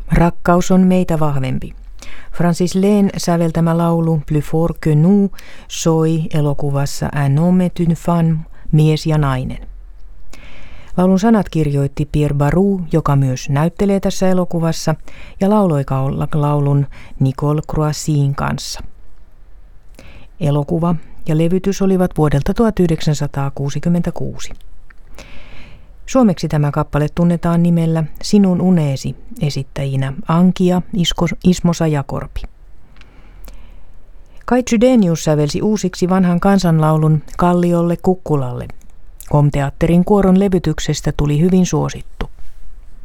Rakkaus on meitä vahvempi. Francis Leen säveltämä laulu Plus fort que nous soi elokuvassa Un homme et une femme, mies ja nainen. Laulun sanat kirjoitti Pierre Barou, joka myös näyttelee tässä elokuvassa, ja lauloi laulun Nicole Croissin kanssa. Elokuva ja levytys olivat vuodelta 1966. Suomeksi tämä kappale tunnetaan nimellä Sinun uneesi, esittäjinä Anki ja Ismo Sajakorpi. Kai Chydenius sävelsi uusiksi vanhan kansanlaulun Kalliolle Kukkulalle. Komteatterin kuoron levytyksestä tuli hyvin suosittu.